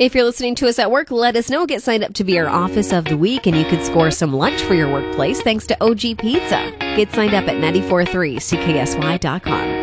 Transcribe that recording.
If you're listening to us at work, let us know. Get signed up to be our Office of the Week, and you could score some lunch for your workplace thanks to OG Pizza. Get signed up at 943CKSY.com.